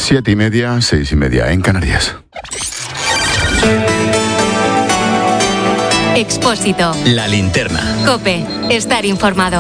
7:30, 6:30 en Canarias. Expósito. La linterna. COPE. Estar informado.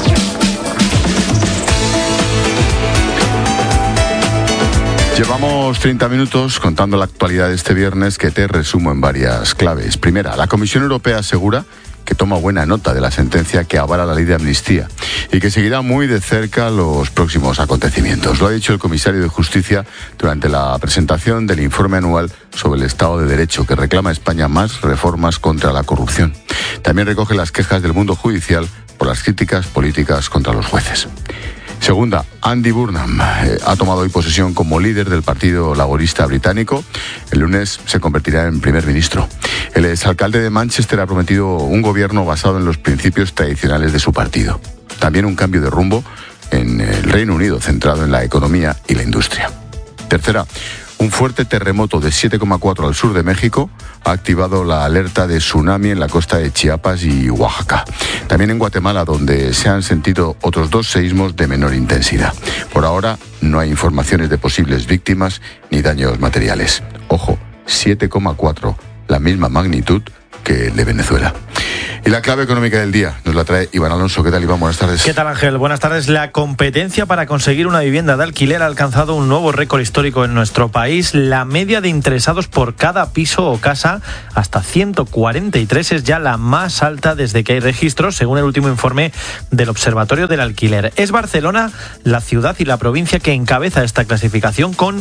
Llevamos 30 minutos contando la actualidad de este viernes, que te resumo en varias claves. Primera, la Comisión Europea asegura que toma buena nota de la sentencia que avala la ley de amnistía y que seguirá muy de cerca los próximos acontecimientos. Lo ha dicho el comisario de Justicia durante la presentación del informe anual sobre el Estado de Derecho, que reclama a España más reformas contra la corrupción. También recoge las quejas del mundo judicial por las críticas políticas contra los jueces. Segunda, Andy Burnham ha tomado hoy posesión como líder del Partido Laborista británico. El lunes se convertirá en primer ministro. El exalcalde de Manchester ha prometido un gobierno basado en los principios tradicionales de su partido. También un cambio de rumbo en el Reino Unido, centrado en la economía y la industria. Tercera, un fuerte terremoto de 7,4 al sur de México ha activado la alerta de tsunami en la costa de Chiapas y Oaxaca. También en Guatemala, donde se han sentido otros 2 seísmos de menor intensidad. Por ahora no hay informaciones de posibles víctimas ni daños materiales. Ojo, 7,4, la misma magnitud que el de Venezuela. Y la clave económica del día nos la trae Iván Alonso. ¿Qué tal, Iván? Buenas tardes. ¿Qué tal, Ángel? Buenas tardes. La competencia para conseguir una vivienda de alquiler ha alcanzado un nuevo récord histórico en nuestro país. La media de interesados por cada piso o casa, hasta 143, es ya la más alta desde que hay registros, según el último informe del Observatorio del Alquiler. Es Barcelona la ciudad y la provincia que encabeza esta clasificación, con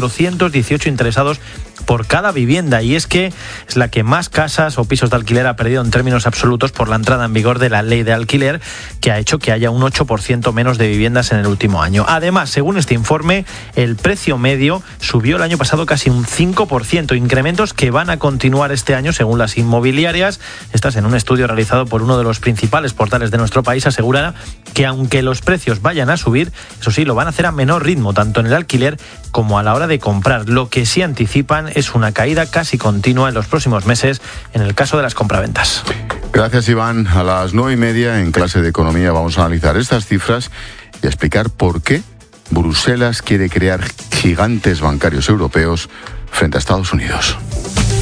418 interesados por cada vivienda, y es que es la que más casas o pisos de alquiler ha perdido en términos absolutos por la entrada en vigor de la ley de alquiler, que ha hecho que haya un 8% menos de viviendas en el último año. Además, según este informe, el precio medio subió el año pasado casi un 5%, incrementos que van a continuar este año según las inmobiliarias. Estas, en un estudio realizado por uno de los principales portales de nuestro país, aseguran que aunque los precios vayan a subir, eso sí, lo van a hacer a menor ritmo, tanto en el alquiler como a la hora de comprar. Lo que sí anticipan es una caída casi continua en los próximos meses en el caso de las compraventas. Gracias, Iván. A las 9:30 en clase de economía vamos a analizar estas cifras y a explicar por qué Bruselas quiere crear gigantes bancarios europeos frente a Estados Unidos.